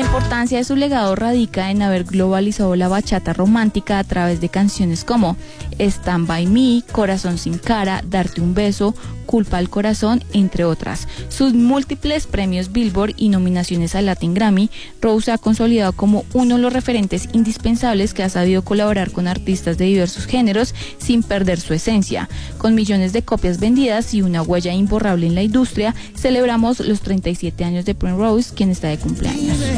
importancia de su legado radica en haber globalizado la bachata romántica a través de canciones como Stand By Me, Corazón Sin Cara, Darte un Beso, Culpa al Corazón, entre otras. Sus múltiples premios Billboard y nominaciones al Latin Grammy, Rose se ha consolidado como uno de los referentes indispensables que ha sabido colaborar con artistas de diversos géneros sin perder su esencia. Con millones de copias vendidas y una huella imborrable en la industria, celebramos los 37 años de Primrose, quien está de cumpleaños.